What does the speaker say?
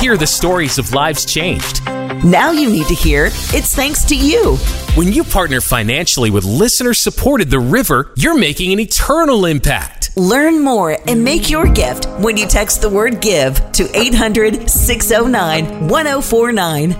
hear the stories of lives changed. Now you need to hear it's thanks to you. When you partner financially with listener-supported The River, you're making an eternal impact. Learn more and make your gift when you text the word GIVE to 800-609-1049.